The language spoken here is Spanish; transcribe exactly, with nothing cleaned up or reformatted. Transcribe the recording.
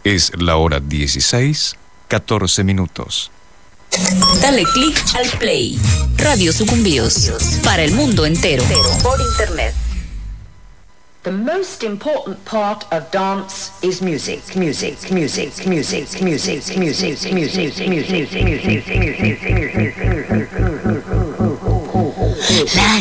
Es la hora dieciséis, catorce minutos. Dale click al play. Radio Sucumbíos. Para el mundo entero. Por internet. The most important part of dance is music, music, music, music, music, music, music, music, music, music. La